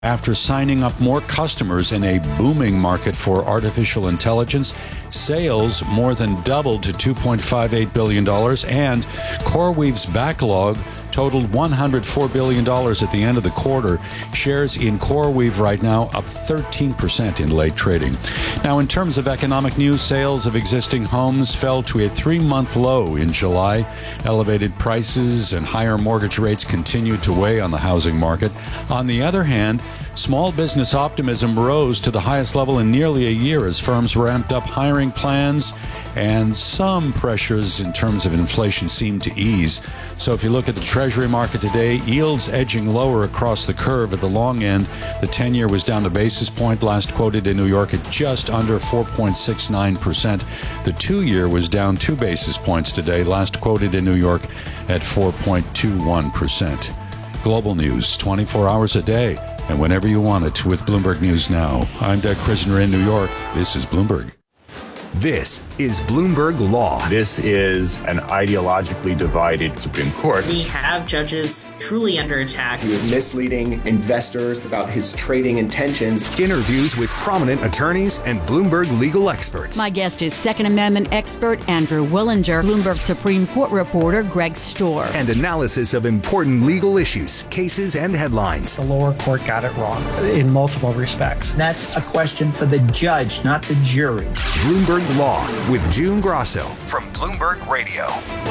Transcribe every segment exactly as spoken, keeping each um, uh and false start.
After signing up more customers in a booming market for artificial intelligence, sales more than doubled to two point five eight billion dollars, and CoreWeave's backlog totaled one hundred four billion dollars at the end of the quarter. Shares in CoreWeave right now up thirteen percent in late trading. Now, in terms of economic news, sales of existing homes fell to a three-month low in July. Elevated prices and higher mortgage rates continued to weigh on the housing market. On the other hand, small business optimism rose to the highest level in nearly a year as firms ramped up hiring plans, and some pressures in terms of inflation seemed to ease. So if you look at the Treasury market today, yields edging lower across the curve. At the long end, the ten-year was down a basis point, last quoted in New York at just under four point six nine percent. The two-year was down two basis points today, last quoted in New York at four point two one percent. Global news, twenty-four hours a day, and whenever you want it, with Bloomberg News Now. I'm Doug Krisner in New York. This is Bloomberg. This is Bloomberg Law. This is an ideologically divided Supreme Court. We have judges truly under attack. He was misleading investors about his trading intentions. Interviews with prominent attorneys and Bloomberg legal experts. My guest is Second Amendment expert Andrew Willinger, Bloomberg Supreme Court reporter Greg Stohr. And analysis of important legal issues, cases, and headlines. The lower court got it wrong in multiple respects. That's a question for the judge, not the jury. Bloomberg Law with June Grosso from Bloomberg Radio.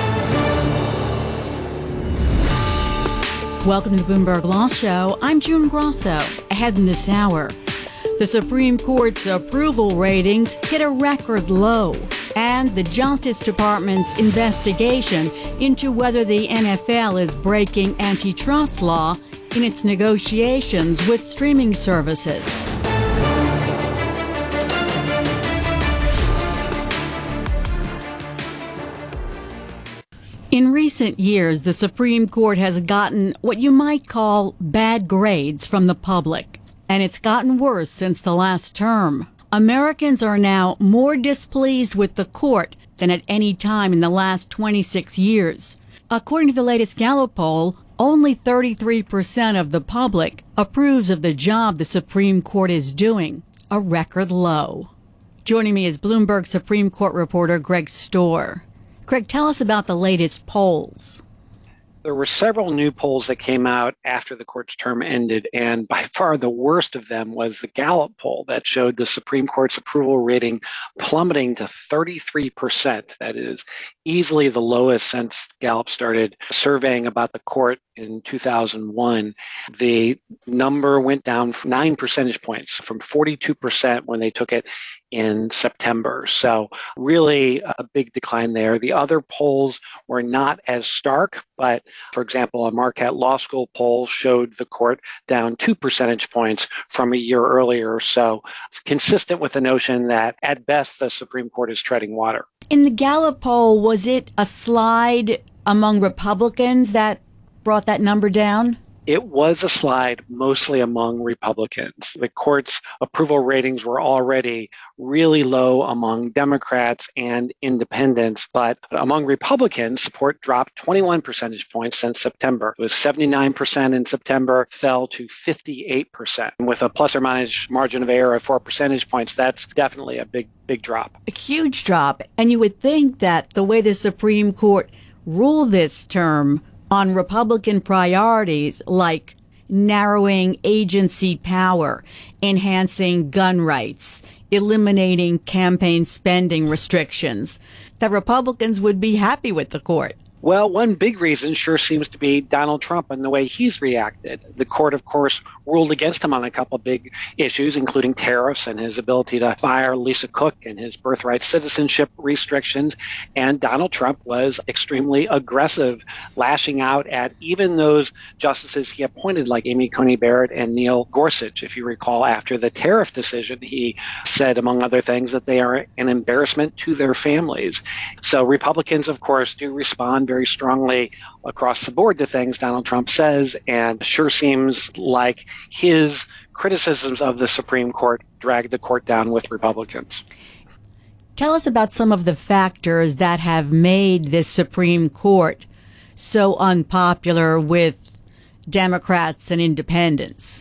Welcome to the Bloomberg Law Show. I'm June Grosso. Ahead in this hour, the Supreme Court's approval ratings hit a record low, and the Justice Department's investigation into whether the N F L is breaking antitrust law in its negotiations with streaming services. In recent years, the Supreme Court has gotten what you might call bad grades from the public, and it's gotten worse since the last term. Americans are now more displeased with the court than at any time in the last twenty-six years. According to the latest Gallup poll, only thirty-three percent of the public approves of the job the Supreme Court is doing, a record low. Joining me is Bloomberg Supreme Court reporter Greg Stohr. Greg, tell us about the latest polls. There were several new polls that came out after the court's term ended, and by far the worst of them was the Gallup poll that showed the Supreme Court's approval rating plummeting to thirty-three percent. That is easily the lowest since Gallup started surveying about the court in two thousand one. The number went down nine percentage points from forty-two percent when they took it in September. So really a big decline there. The other polls were not as stark, but for example, a Marquette Law School poll showed the court down two percentage points from a year earlier. So it's consistent with the notion that at best the Supreme Court is treading water. In the Gallup poll, was it a slide among Republicans that brought that number down? It was a slide mostly among Republicans. The court's approval ratings were already really low among Democrats and independents, but among Republicans, support dropped twenty-one percentage points since September. It was seventy-nine percent in September, fell to fifty-eight percent. With a plus or minus margin of error of four percentage points, that's definitely a big, big drop. A huge drop. And you would think that the way the Supreme Court ruled this term on Republican priorities like narrowing agency power, enhancing gun rights, eliminating campaign spending restrictions, that Republicans would be happy with the court. Well, one big reason sure seems to be Donald Trump and the way he's reacted. The court, of course, ruled against him on a couple of big issues, including tariffs and his ability to fire Lisa Cook and his birthright citizenship restrictions. And Donald Trump was extremely aggressive, lashing out at even those justices he appointed, like Amy Coney Barrett and Neil Gorsuch. If you recall, after the tariff decision, he said, among other things, that they are an embarrassment to their families. So Republicans, of course, do respond very strongly across the board to things Donald Trump says, and sure seems like his criticisms of the Supreme Court drag the court down with Republicans. Tell us about some of the factors that have made this Supreme Court so unpopular with Democrats and independents.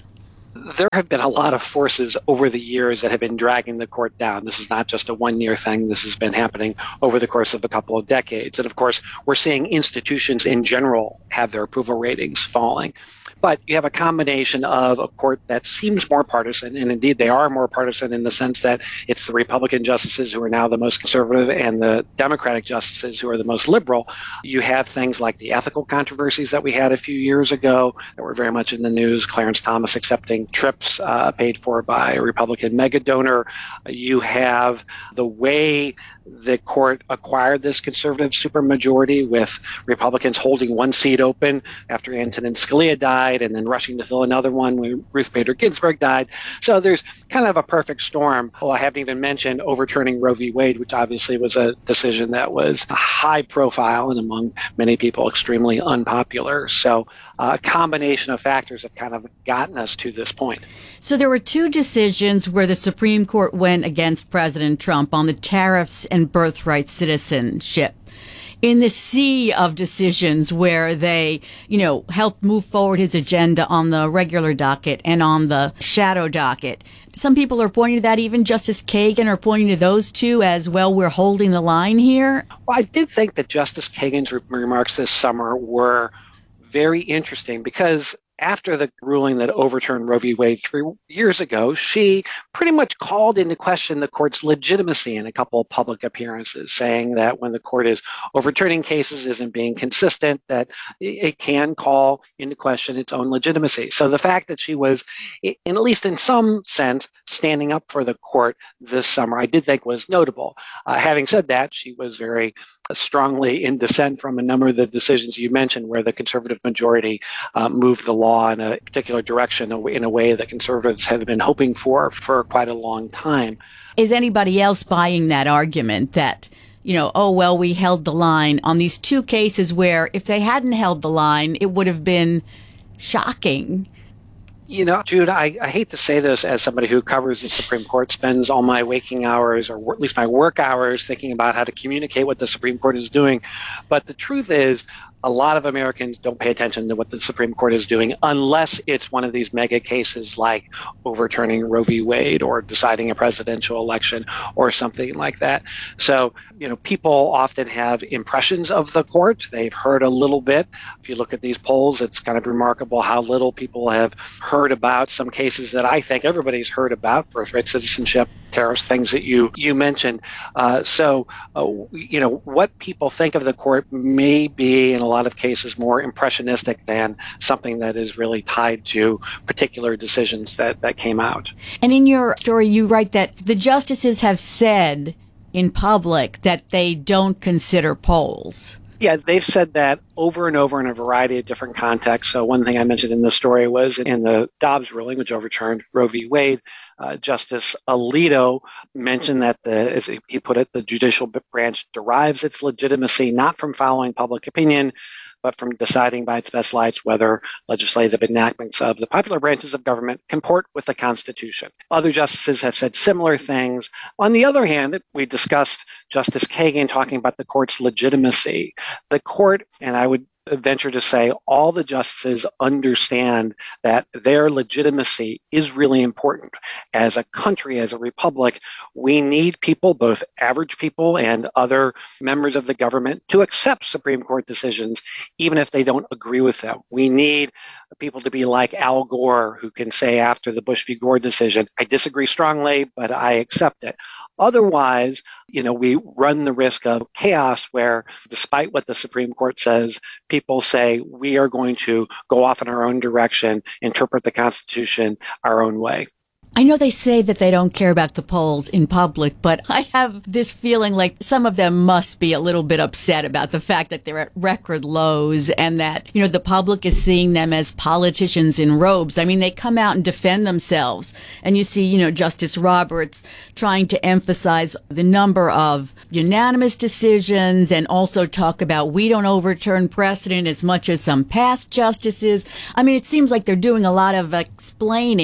There have been a lot of forces over the years that have been dragging the court down. This is not just a one-year thing. This has been happening over the course of a couple of decades. And of course, we're seeing institutions in general have their approval ratings falling. But you have a combination of a court that seems more partisan, and indeed they are more partisan in the sense that it's the Republican justices who are now the most conservative and the Democratic justices who are the most liberal. You have things like the ethical controversies that we had a few years ago that were very much in the news, Clarence Thomas accepting trips uh, paid for by a Republican mega donor. You have the way the court acquired this conservative supermajority with Republicans holding one seat open after Antonin Scalia died and then rushing to fill another one when Ruth Bader Ginsburg died. So there's kind of a perfect storm. Oh, I haven't even mentioned overturning Roe v. Wade, which obviously was a decision that was high profile and among many people extremely unpopular. So a combination of factors have kind of gotten us to this point. So there were two decisions where the Supreme Court went against President Trump on the tariffs and birthright citizenship. In the sea of decisions where they, you know, helped move forward his agenda on the regular docket and on the shadow docket, some people are pointing to that. Even Justice Kagan are pointing to those two as, well, we're holding the line here. Well, I did think that Justice Kagan's re- remarks this summer were very interesting because after the ruling that overturned Roe v. Wade three years ago, she pretty much called into question the court's legitimacy in a couple of public appearances, saying that when the court is overturning cases, isn't being consistent, that it can call into question its own legitimacy. So the fact that she was, in at least in some sense, standing up for the court this summer, I did think was notable. Uh, having said that, she was very strongly in dissent from a number of the decisions you mentioned where the conservative majority uh, moved the law in a particular direction in a way that conservatives have been hoping for for quite a long time. Is anybody else buying that argument that, you know, oh, well, we held the line on these two cases where if they hadn't held the line, it would have been shocking? You know, Jude, I, I hate to say this as somebody who covers the Supreme Court, spends all my waking hours, or at least my work hours, thinking about how to communicate what the Supreme Court is doing. But the truth is, a lot of Americans don't pay attention to what the Supreme Court is doing unless it's one of these mega cases like overturning Roe v. Wade or deciding a presidential election or something like that. So, you know, people often have impressions of the court. They've heard a little bit. If you look at these polls, it's kind of remarkable how little people have heard about some cases that I think everybody's heard about, birthright citizenship, tariffs, things that you, you mentioned. Uh, so, uh, you know, what people think of the court may be in a lot of cases more impressionistic than something that is really tied to particular decisions that, that came out. And in your story, you write that the justices have said in public that they don't consider polls. Yeah, they've said that over and over in a variety of different contexts. So one thing I mentioned in the story was in the Dobbs ruling, which overturned Roe v. Wade, uh, Justice Alito mentioned that, the, as he put it, the judicial branch derives its legitimacy not from following public opinion, but from deciding by its best lights whether legislative enactments of the popular branches of government comport with the Constitution. Other justices have said similar things. On the other hand, we discussed Justice Kagan talking about the court's legitimacy. The court, and I would venture to say all the justices understand that their legitimacy is really important. As a country, as a republic, we need people, both average people and other members of the government, to accept Supreme Court decisions, even if they don't agree with them. We need people to be like Al Gore, who can say after the Bush v. Gore decision, I disagree strongly, but I accept it. Otherwise, you know, we run the risk of chaos where, despite what the Supreme Court says, people say we are going to go off in our own direction, interpret the Constitution our own way. I know they say that they don't care about the polls in public, but I have this feeling like some of them must be a little bit upset about the fact that they're at record lows and that, you know, the public is seeing them as politicians in robes. I mean, they come out and defend themselves. And you see, you know, Justice Roberts trying to emphasize the number of unanimous decisions and also talk about we don't overturn precedent as much as some past justices. I mean, it seems like they're doing a lot of explaining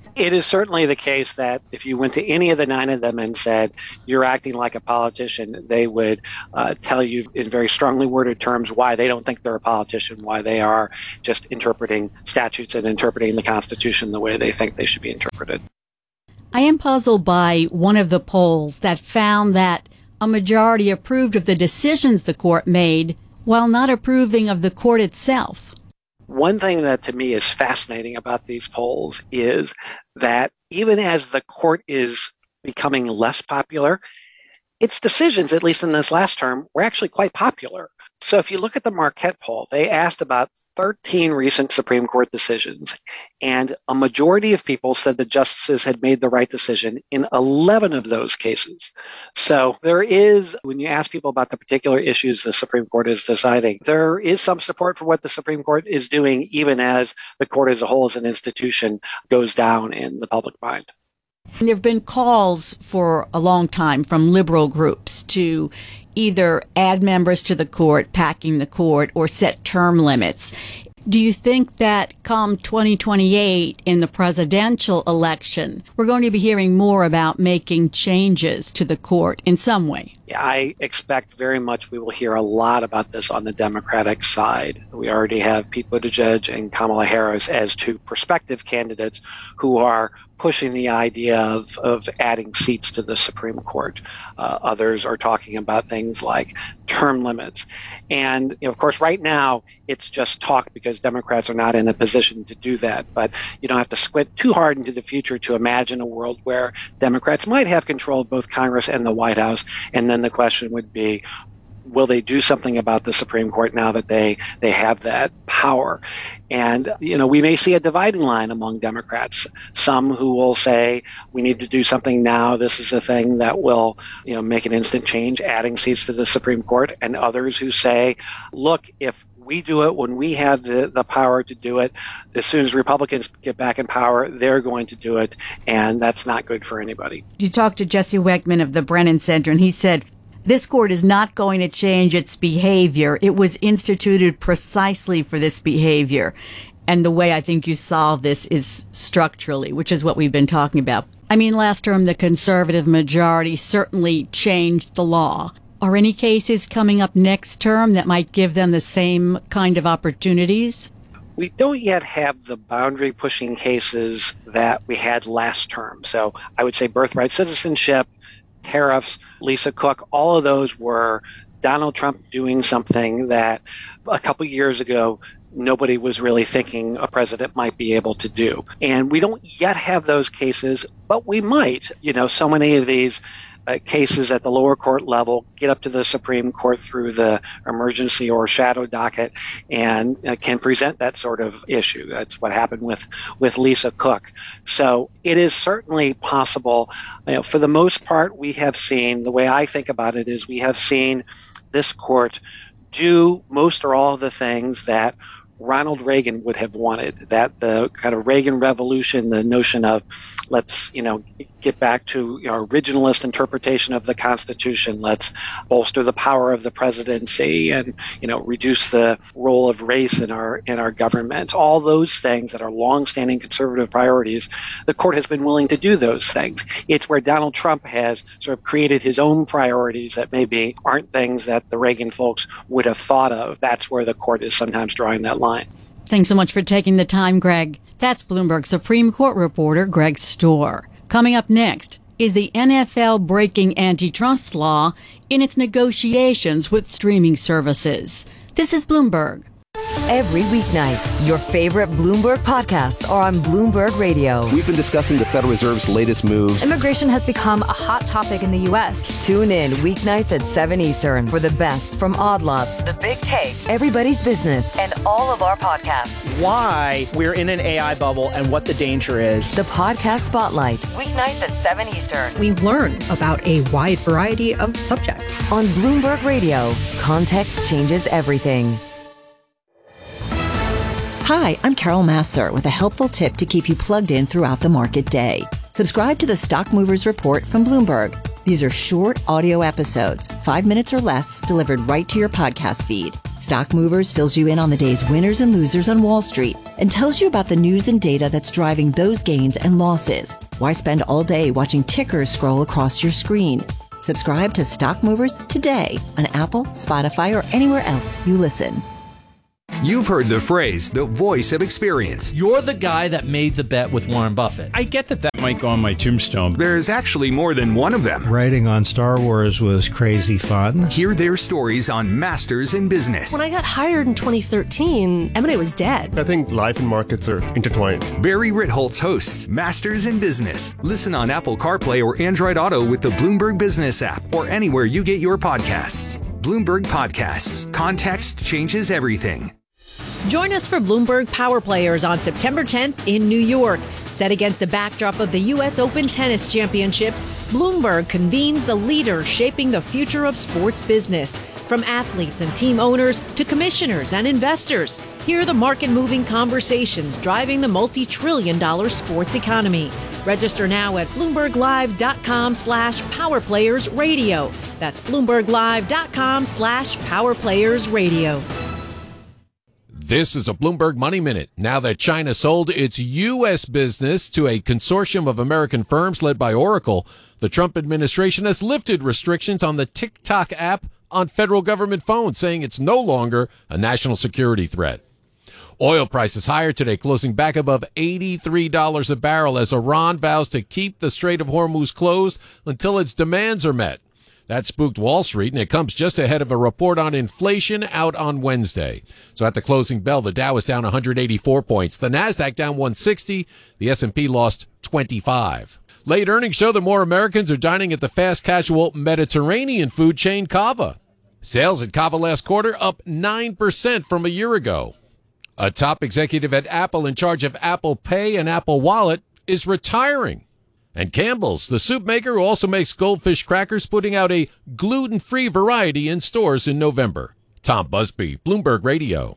It is certainly the case that if you went to any of the nine of them and said, you're acting like a politician, they would uh, tell you in very strongly worded terms why they don't think they're a politician, why they are just interpreting statutes and interpreting the Constitution the way they think they should be interpreted. I am puzzled by one of the polls that found that a majority approved of the decisions the court made while not approving of the court itself. One thing that to me is fascinating about these polls is that even as the court is becoming less popular, its decisions, at least in this last term, were actually quite popular. So if you look at the Marquette poll, they asked about thirteen recent Supreme Court decisions, and a majority of people said the justices had made the right decision in eleven of those cases. So there is, when you ask people about the particular issues the Supreme Court is deciding, there is some support for what the Supreme Court is doing, even as the court as a whole as an institution goes down in the public mind. There have been calls for a long time from liberal groups to either add members to the court, packing the court, or set term limits. Do you think that come twenty twenty-eight in the presidential election, we're going to be hearing more about making changes to the court in some way? I expect very much we will hear a lot about this on the Democratic side. We already have Pete Buttigieg and Kamala Harris as two prospective candidates who are pushing the idea of, of adding seats to the Supreme Court. Uh, others are talking about things like term limits. And, you know, of course, right now it's just talk because Democrats are not in a position to do that. But you don't have to squint too hard into the future to imagine a world where Democrats might have control of both Congress and the White House. And then the question would be, will they do something about the Supreme Court now that they, they have that power? And, you know, we may see a dividing line among Democrats. Some who will say, we need to do something now. This is a thing that will, you know, make an instant change, adding seats to the Supreme Court. And others who say, look, if we do it when we have the, the power to do it, as soon as Republicans get back in power, they're going to do it. And that's not good for anybody. You talked to Jesse Wegman of the Brennan Center, and he said, this court is not going to change its behavior. It was instituted precisely for this behavior. And the way I think you solve this is structurally, which is what we've been talking about. I mean, last term, the conservative majority certainly changed the law. Are any cases coming up next term that might give them the same kind of opportunities? We don't yet have the boundary pushing cases that we had last term. So I would say birthright citizenship, tariffs, Lisa Cook, all of those were Donald Trump doing something that a couple years ago nobody was really thinking a president might be able to do. And we don't yet have those cases, but we might. You know, so many of these uh, cases at the lower court level get up to the Supreme Court through the emergency or shadow docket and uh, can present that sort of issue. That's what happened with, with Lisa Cook. So it is certainly possible. You know, for the most part, we have seen, the way I think about it is we have seen this court do most or all of the things that Ronald Reagan would have wanted, that the kind of Reagan revolution, the notion of let's, you know, get back to you know, originalist interpretation of the Constitution, let's bolster the power of the presidency and, you know, reduce the role of race in our in our government. All those things that are longstanding conservative priorities, the court has been willing to do those things. It's where Donald Trump has sort of created his own priorities that maybe aren't things that the Reagan folks would have thought of. That's where the court is sometimes drawing that line. Thanks so much for taking the time, Greg. That's Bloomberg Supreme Court reporter Greg Stohr. Coming up next, is the N F L breaking antitrust law in its negotiations with streaming services? This is Bloomberg. Every weeknight, your favorite Bloomberg podcasts are on Bloomberg Radio. We've been discussing the Federal Reserve's latest moves. Immigration has become a hot topic in the U S. Tune in weeknights at seven Eastern for the best from Odd Lots, The Big Take, Everybody's Business, and all of our podcasts. Why we're in an A I bubble and what the danger is. The Podcast Spotlight, weeknights at seven Eastern. We learn about a wide variety of subjects. On Bloomberg Radio, context changes everything. Hi, I'm Carol Massar with a helpful tip to keep you plugged in throughout the market day. Subscribe to the Stock Movers Report from Bloomberg. These are short audio episodes, five minutes or less, delivered right to your podcast feed. Stock Movers fills you in on the day's winners and losers on Wall Street and tells you about the news and data that's driving those gains and losses. Why spend all day watching tickers scroll across your screen? Subscribe to Stock Movers today on Apple, Spotify, or anywhere else you listen. You've heard the phrase, the voice of experience. You're the guy that made the bet with Warren Buffett. I get that that might go on my tombstone. There's actually more than one of them. Writing on Star Wars was crazy fun. Hear their stories on Masters in Business. When I got hired in twenty thirteen, M and A was dead. I think life and markets are intertwined. Barry Ritholtz hosts Masters in Business. Listen on Apple CarPlay or Android Auto with the Bloomberg Business app or anywhere you get your podcasts. Bloomberg Podcasts. Context changes everything. Join us for Bloomberg Power Players on September tenth in New York. Set against the backdrop of the U S Open Tennis Championships, Bloomberg convenes the leaders shaping the future of sports business. From athletes and team owners to commissioners and investors, hear the market-moving conversations driving the multi-trillion dollar sports economy. Register now at bloomberglive.com slash powerplayersradio. That's bloomberglive.com slash powerplayersradio. This is a Bloomberg Money Minute. Now that China sold its U S business to a consortium of American firms led by Oracle, the Trump administration has lifted restrictions on the TikTok app on federal government phones, saying it's no longer a national security threat. Oil prices higher today, closing back above eighty-three dollars a barrel as Iran vows to keep the Strait of Hormuz closed until its demands are met. That spooked Wall Street, and it comes just ahead of a report on inflation out on Wednesday. So at the closing bell, the Dow was down one hundred eighty-four points. The Nasdaq down one hundred sixty. The S and P lost twenty-five. Late earnings show that more Americans are dining at the fast casual Mediterranean food chain Cava. Sales at Cava last quarter up nine percent from a year ago. A top executive at Apple in charge of Apple Pay and Apple Wallet is retiring. And Campbell's, the soup maker who also makes goldfish crackers, putting out a gluten-free variety in stores in November. Tom Busby, Bloomberg Radio.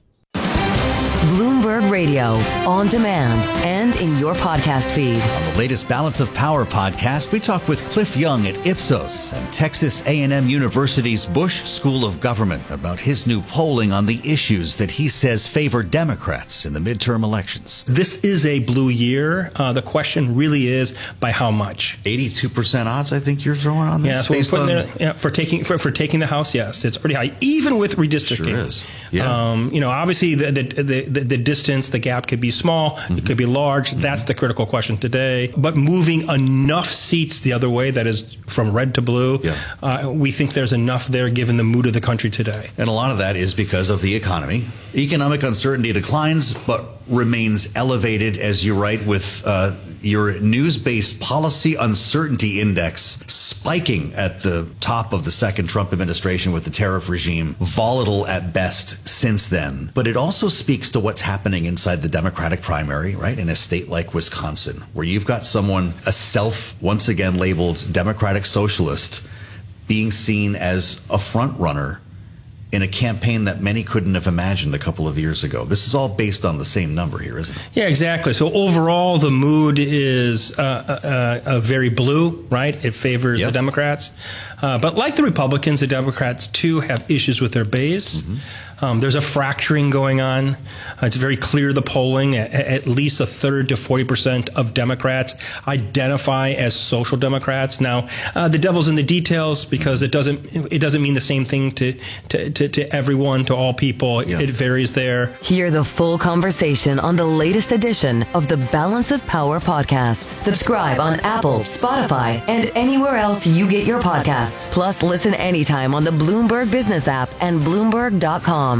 Bloomberg Radio, on demand and in your podcast feed. On the latest Balance of Power podcast, we talk with Cliff Young at Ipsos and Texas A and M University's Bush School of Government about his new polling on the issues that he says favor Democrats in the midterm elections. This is a blue year. Uh, the question really is by how much? eighty-two percent odds, I think you're throwing on this. Yeah, so based on... there, yeah, for taking for, for taking the House, yes, it's pretty high, even with redistricting. Sure is. Yeah. Um, you know, obviously the the, the the the distance, the gap could be small, mm-hmm. it could be large. Mm-hmm. That's the critical question today. But moving enough seats the other way, that is from red to blue, yeah. uh, we think there's enough there given the mood of the country today. And a lot of that is because of the economy. Economic uncertainty declines, but remains elevated, as you write, with uh, your news-based policy uncertainty index spiking at the top of the second Trump administration with the tariff regime, volatile at best since then. But it also speaks to what's happening inside the Democratic primary, right, in a state like Wisconsin, where you've got someone, a self, once again labeled Democratic socialist, being seen as a front runner in a campaign that many couldn't have imagined a couple of years ago. This is all based on the same number here, isn't it? Yeah, exactly. So overall, the mood is uh, uh, uh, very blue, right? It favors yep. the Democrats. Uh, but like the Republicans, the Democrats, too, have issues with their base. Mm-hmm. Um, there's a fracturing going on. Uh, it's very clear, the polling, at, at least a third to forty percent of Democrats identify as social Democrats. Now, uh, the devil's in the details, because it doesn't it doesn't mean the same thing to to, to, to everyone, to all people. Yeah. It varies there. Hear the full conversation on the latest edition of the Balance of Power podcast. Subscribe on Apple, Spotify, and anywhere else you get your podcasts. Plus, listen anytime on the Bloomberg Business app and Bloomberg dot com.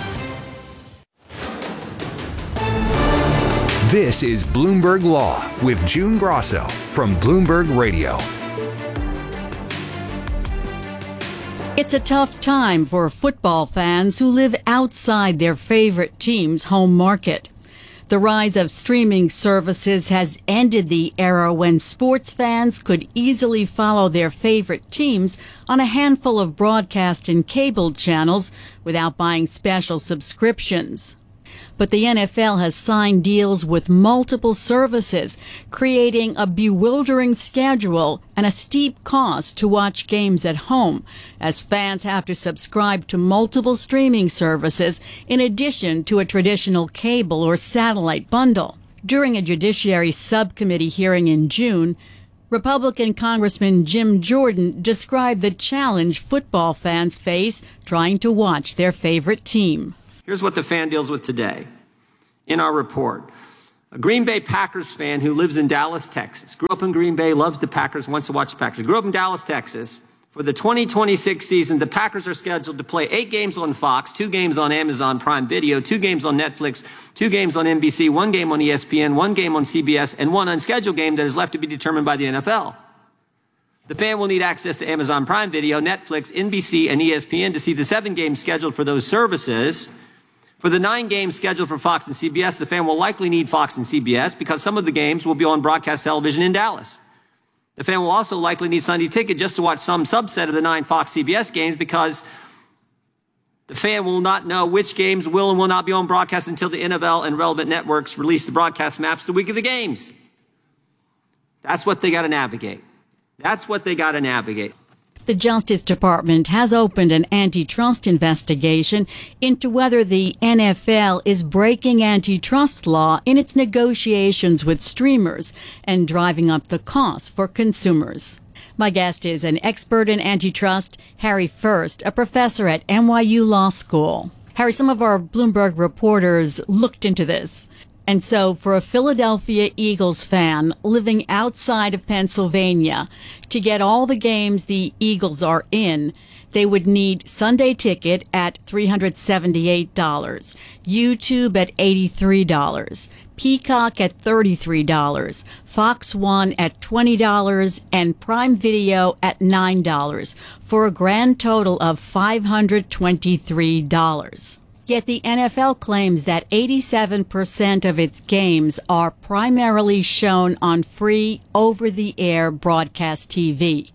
This is Bloomberg Law with June Grosso from Bloomberg Radio. It's a tough time for football fans who live outside their favorite team's home market. The rise of streaming services has ended the era when sports fans could easily follow their favorite teams on a handful of broadcast and cable channels without buying special subscriptions. But the N F L has signed deals with multiple services, creating a bewildering schedule and a steep cost to watch games at home, as fans have to subscribe to multiple streaming services in addition to a traditional cable or satellite bundle. During a Judiciary Subcommittee hearing in June, Republican Congressman Jim Jordan described the challenge football fans face trying to watch their favorite team. Here's what the fan deals with today. In our report, a Green Bay Packers fan who lives in Dallas, Texas, grew up in Green Bay, loves the Packers, wants to watch the Packers, grew up in Dallas, Texas. For the twenty twenty-six season, the Packers are scheduled to play eight games on Fox, two games on Amazon Prime Video, two games on Netflix, two games on N B C, one game on E S P N, one game on C B S, and one unscheduled game that is left to be determined by the N F L. The fan will need access to Amazon Prime Video, Netflix, N B C, and E S P N to see the seven games scheduled for those services. For the nine games scheduled for Fox and C B S, the fan will likely need Fox and C B S because some of the games will be on broadcast television in Dallas. The fan will also likely need Sunday Ticket just to watch some subset of the nine Fox C B S games because the fan will not know which games will and will not be on broadcast until the N F L and relevant networks release the broadcast maps the week of the games. That's what they got to navigate. That's what they got to navigate. The Justice Department has opened an antitrust investigation into whether the N F L is breaking antitrust law in its negotiations with streamers and driving up the cost for consumers. My guest is an expert in antitrust, Harry First, a professor at N Y U Law School. Harry, some of our Bloomberg reporters looked into this. And so for a Philadelphia Eagles fan living outside of Pennsylvania, to get all the games the Eagles are in, they would need Sunday Ticket at three hundred seventy-eight dollars, YouTube at eighty-three dollars, Peacock at thirty-three dollars, Fox One at twenty dollars, and Prime Video at nine dollars, for a grand total of five hundred twenty-three dollars. Yet the N F L claims that eighty-seven percent of its games are primarily shown on free over-the-air broadcast T V.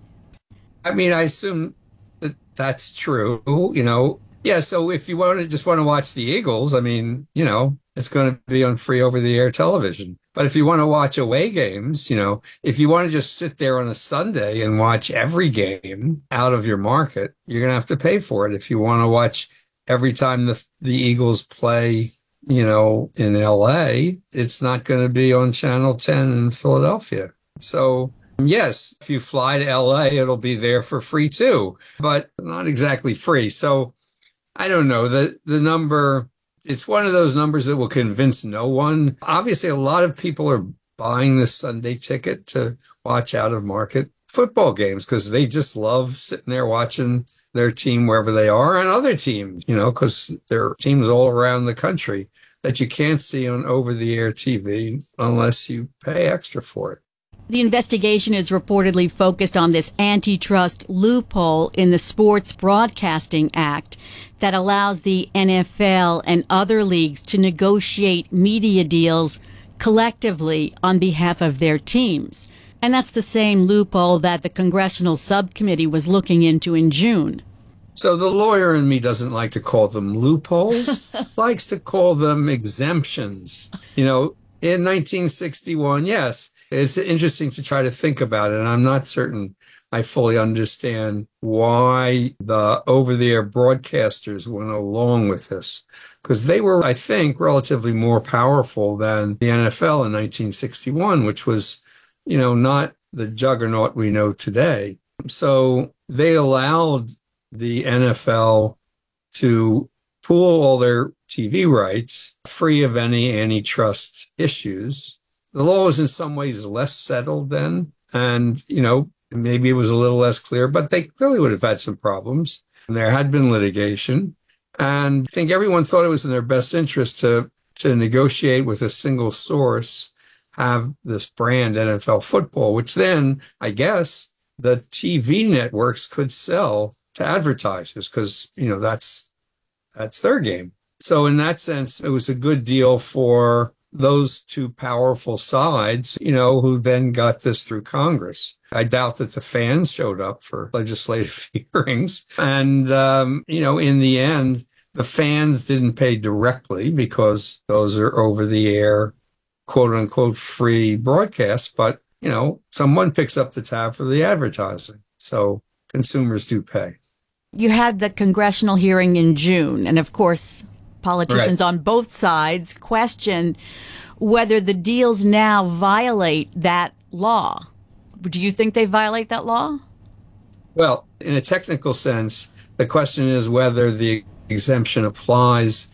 I mean, I assume that that's true, you know. Yeah, so if you want to just want to watch the Eagles, I mean, you know, it's going to be on free over-the-air television. But if you want to watch away games, you know, if you want to just sit there on a Sunday and watch every game out of your market, you're going to have to pay for it. If you want to watch every time the the Eagles play, you know, in L A, it's not going to be on Channel ten in Philadelphia. So, yes, if you fly to L A, it'll be there for free too, but not exactly free. So, I don't know. The, the number, it's one of those numbers that will convince no one. Obviously, a lot of people are buying this Sunday Ticket to watch out of market football games because they just love sitting there watching their team wherever they are, and other teams, you know, because there are teams all around the country that you can't see on over-the-air T V unless you pay extra for it. The investigation is reportedly focused on this antitrust loophole in the Sports Broadcasting Act that allows the N F L and other leagues to negotiate media deals collectively on behalf of their teams. And that's the same loophole that the congressional subcommittee was looking into in June. So the lawyer in me doesn't like to call them loopholes, likes to call them exemptions. You know, in nineteen sixty-one, yes, it's interesting to try to think about it. And I'm not certain I fully understand why the over-the-air broadcasters went along with this. Because they were, I think, relatively more powerful than the N F L in nineteen sixty-one, which was, you know, not the juggernaut we know today. So they allowed the N F L to pool all their T V rights free of any antitrust issues. The law was in some ways less settled then. And, you know, maybe it was a little less clear, but they clearly would have had some problems. And there had been litigation. And I think everyone thought it was in their best interest to, to negotiate with a single source, have this brand N F L football, which then, I guess, the T V networks could sell to advertisers because, you know, that's that's their game. So in that sense, it was a good deal for those two powerful sides, you know, who then got this through Congress. I doubt that the fans showed up for legislative hearings. And, um, you know, in the end, The fans didn't pay directly because those are over the air, quote unquote, free broadcasts. But, you know, someone picks up the tab for the advertising. So consumers do pay. You had the congressional hearing in June. And of course, politicians right. on both sides questioned whether the deals now violate that law. Do you think they violate that law? Well, in a technical sense, the question is whether the exemption applies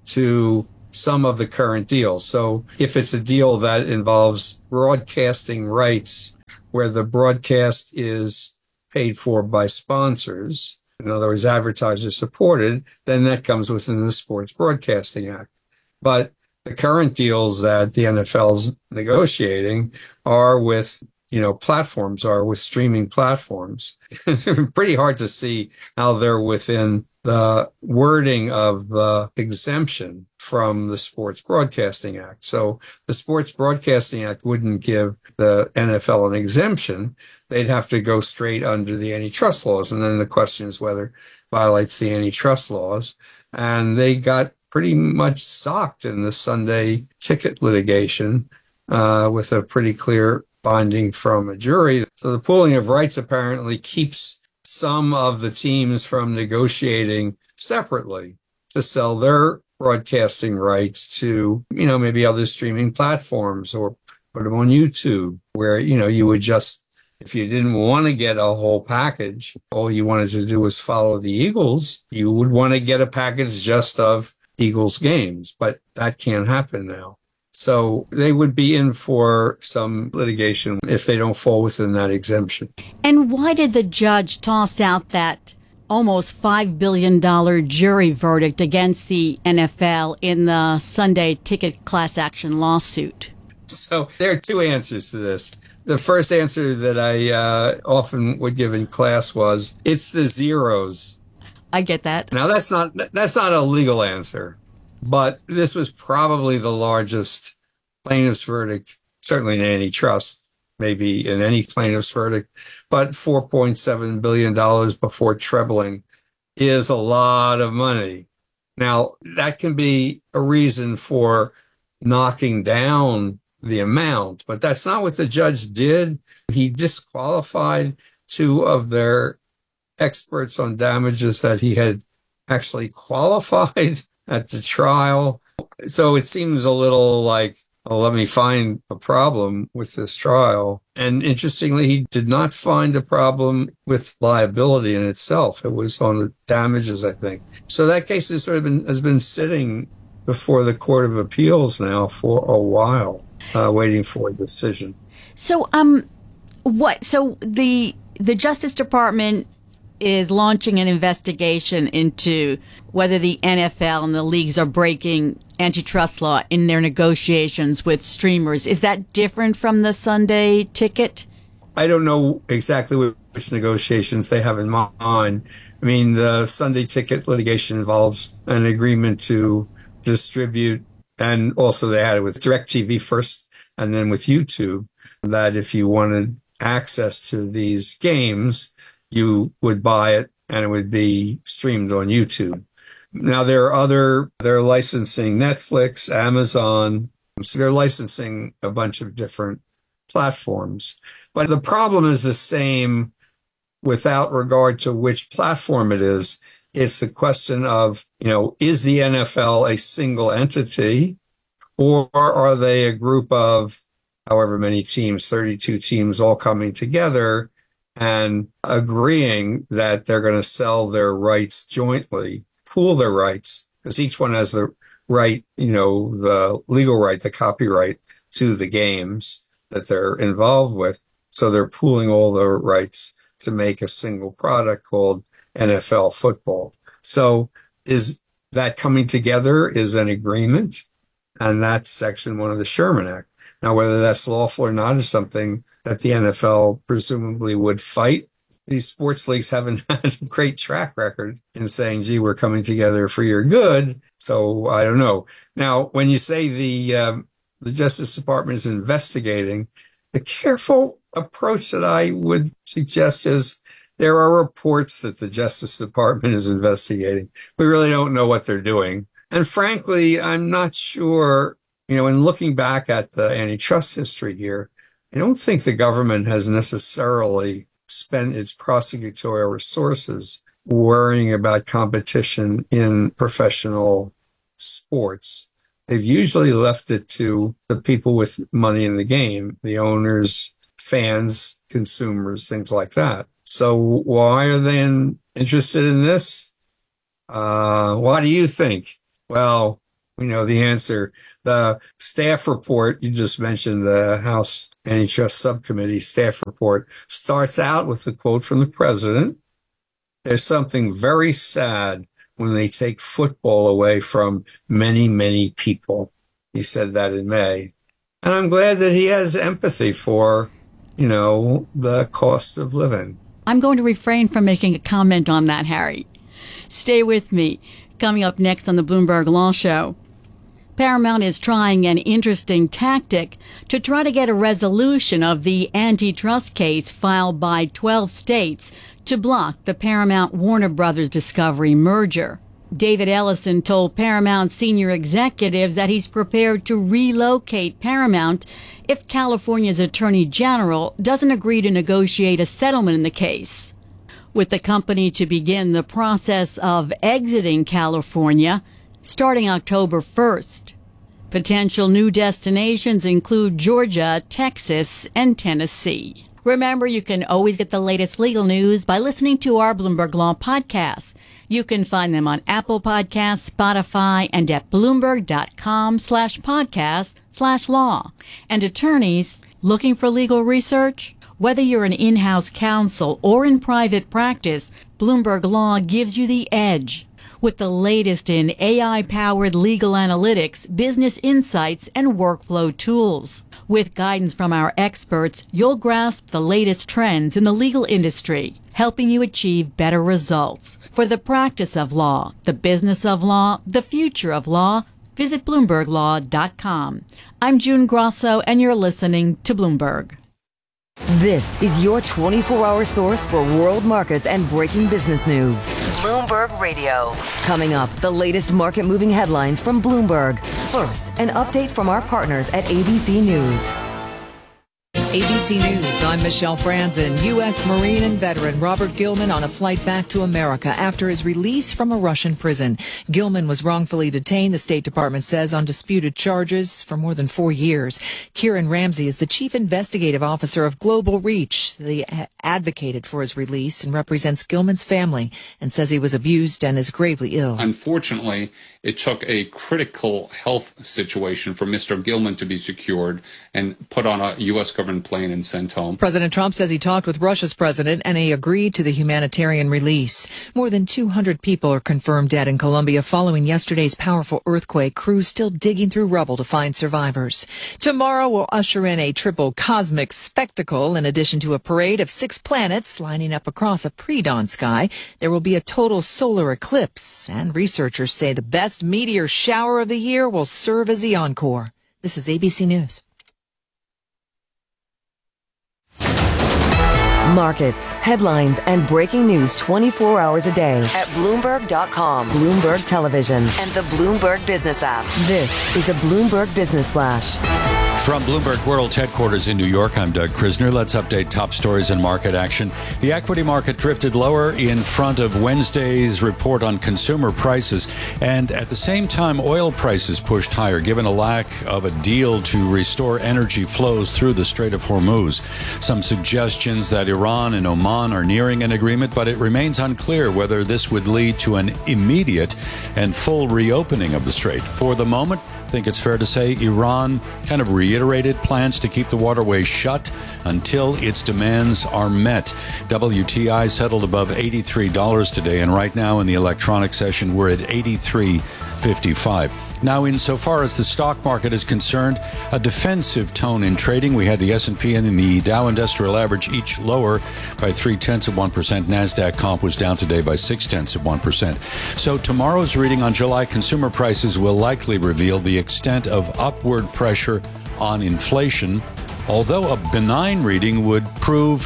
to some of the current deals. So if it's a deal that involves broadcasting rights where the broadcast is paid for by sponsors, in other words, advertisers supported, then that comes within the Sports Broadcasting Act. But the current deals that the N F L's negotiating are with, you know, platforms, are with streaming platforms. It's pretty hard to see how they're within the wording of the exemption from the Sports Broadcasting Act. So the Sports Broadcasting Act wouldn't give the N F L an exemption. They'd have to go straight under the antitrust laws. And then the question is whether it violates the antitrust laws. And they got pretty much socked in the Sunday ticket litigation uh, with a pretty clear finding from a jury. So the pooling of rights apparently keeps some of the teams from negotiating separately to sell their broadcasting rights to, you know, maybe other streaming platforms or put them on YouTube where, you know, you would just, if you didn't want to get a whole package, all you wanted to do was follow the Eagles, you would want to get a package just of Eagles games, but that can't happen now. So they would be in for some litigation if they don't fall within that exemption. And why did the judge toss out that almost five billion dollars jury verdict against the N F L in the Sunday ticket class action lawsuit? So there are two answers to this. The first answer that I uh, often would give in class was, it's the zeros. I get that. Now, that's not that's not a legal answer, but this was probably the largest plaintiff's verdict, certainly in antitrust, maybe in any plaintiff's verdict, but four point seven billion dollars before trebling is a lot of money. Now, that can be a reason for knocking down the amount, but that's not what the judge did. He disqualified two of their experts on damages that he had actually qualified at the trial. So it seems a little like, oh, let me find a problem with this trial. And interestingly, he did not find a problem with liability in itself. It was on the damages, I think. So that case has sort of been, has been sitting before the Court of Appeals now for a while, uh, waiting for a decision. So, um, what, so the, the Justice Department is launching an investigation into whether the N F L and the leagues are breaking antitrust law in their negotiations with streamers. Is that different from the Sunday ticket? I don't know exactly which negotiations they have in mind. I mean, the Sunday ticket litigation involves an agreement to distribute, and also they had it with DirecTV first and then with YouTube, that if you wanted access to these games, you would buy it and it would be streamed on YouTube. Now, there are other, they're licensing Netflix, Amazon, so they're licensing a bunch of different platforms. But the problem is the same without regard to which platform it is. It's the question of, you know, is the N F L a single entity, or are they a group of however many teams, thirty-two teams all coming together and agreeing that they're going to sell their rights jointly, pool their rights, because each one has the right, you know, the legal right, the copyright to the games that they're involved with. So they're pooling all their rights to make a single product called N F L football. So is that coming together is an agreement, and that's Section one of the Sherman Act. Now, whether that's lawful or not is something that the N F L presumably would fight. These sports leagues haven't had a great track record in saying, gee, we're coming together for your good. So I don't know. Now, when you say the um, the Justice Department is investigating, the careful approach that I would suggest is There are reports that the Justice Department is investigating. We really don't know what they're doing. And frankly, I'm not sure, you know, in looking back at the antitrust history here, I don't think the government has necessarily spent its prosecutorial resources worrying about competition in professional sports. They've usually left it to the people with money in the game, the owners, fans, consumers, things like that. So why are they in, interested in this? Uh, what do you think? Well, we know the answer. The staff report, you just mentioned the House Antitrust Subcommittee staff report, starts out with a quote from the president. There's something very sad when they take football away from many, many people. He said that in May. And I'm glad that he has empathy for, you know, the cost of living. I'm going to refrain from making a comment on that, Harry. Stay with me. Coming up next on the Bloomberg Law Show, Paramount is trying an interesting tactic to try to get a resolution of the antitrust case filed by twelve states to block the Paramount-Warner Brothers Discovery merger. David Ellison told Paramount senior executives that he's prepared to relocate Paramount if California's Attorney General doesn't agree to negotiate a settlement in the case. With the company to begin the process of exiting California starting October first. Potential new destinations include Georgia, Texas, and Tennessee. Remember, you can always get the latest legal news by listening to our Bloomberg Law podcasts. You can find them on Apple Podcasts, Spotify, and at Bloomberg.com slash podcast slash law. And attorneys looking for legal research? Whether you're an in-house counsel or in private practice, Bloomberg Law gives you the edge. With the latest in A I-powered legal analytics, business insights, and workflow tools. With guidance from our experts, you'll grasp the latest trends in the legal industry, helping you achieve better results. For the practice of law, the business of law, the future of law, visit Bloomberg Law dot com. I'm June Grosso, and you're listening to Bloomberg. This is your twenty-four hour source for world markets and breaking business news. Bloomberg Radio. Coming up, the latest market-moving headlines from Bloomberg. First, an update from our partners at A B C News. A B C News, I'm Michelle Franzen. U S Marine and veteran Robert Gilman on a flight back to America after his release from a Russian prison. Gilman was wrongfully detained, the State Department says, on disputed charges for more than four years. Kieran Ramsey is the chief investigative officer of Global Reach. They advocated for his release and represents Gilman's family and says he was abused and is gravely ill. Unfortunately, it took a critical health situation for Mister Gilman to be secured and put on a U S government plane and sent home. President Trump says he talked with Russia's president and he agreed to the humanitarian release. More than two hundred people are confirmed dead in Colombia following yesterday's powerful earthquake. Crews still digging through rubble to find survivors. Tomorrow will usher in a triple cosmic spectacle. In addition to a parade of six planets lining up across a pre-dawn sky, there will be a total solar eclipse. And researchers say the best meteor shower of the year will serve as the encore. This is A B C News. Markets, headlines, and breaking news twenty-four hours a day at Bloomberg dot com, Bloomberg Television, and the Bloomberg Business app. This is a Bloomberg Business Flash. From Bloomberg World Headquarters in New York, I'm Doug Krisner. Let's update top stories and market action. The equity market drifted lower in front of Wednesday's report on consumer prices, and at the same time, oil prices pushed higher, given a lack of a deal to restore energy flows through the Strait of Hormuz. Some suggestions that Iran and Oman are nearing an agreement, but it remains unclear whether this would lead to an immediate and full reopening of the strait. For the moment, I think it's fair to say Iran kind of reiterated plans to keep the waterway shut until its demands are met. W T I settled above eighty-three dollars today, and right now in the electronic session, we're at eighty-three fifty-five. Now, insofar as the stock market is concerned, a defensive tone in trading. We had the S and P and the Dow Industrial Average each lower by three-tenths of one percent. NASDAQ comp was down today by six-tenths of one percent. So tomorrow's reading on July consumer prices will likely reveal the extent of upward pressure on inflation, although a benign reading would prove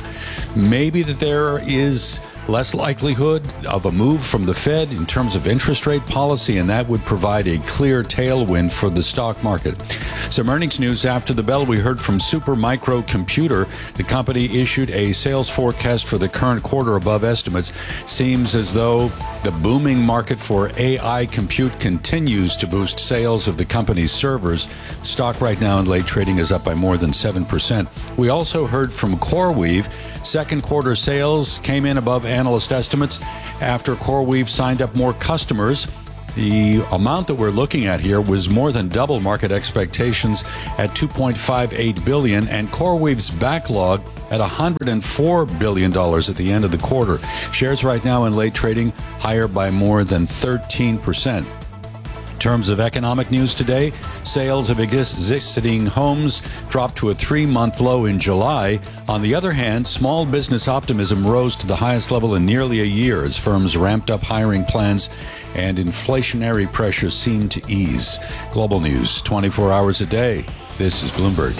maybe that there is less likelihood of a move from the Fed in terms of interest rate policy, and that would provide a clear tailwind for the stock market. Some earnings news after the bell. We heard from Supermicro Computer. The company issued a sales forecast for the current quarter above estimates. Seems as though the booming market for A I compute continues to boost sales of the company's servers. Stock right now in late trading is up by more than seven percent. We also heard from CoreWeave. Second quarter sales came in above analyst estimates after CoreWeave signed up more customers. The amount that we're looking at here was more than double market expectations at two point five eight billion dollars, and CoreWeave's backlog at one hundred four billion dollars at the end of the quarter. Shares right now in late trading higher by more than thirteen percent. In terms of economic news today, sales of existing homes dropped to a three-month low in July. On the other hand, small business optimism rose to the highest level in nearly a year as firms ramped up hiring plans and inflationary pressures seemed to ease. Global news, twenty-four hours a day. This is Bloomberg.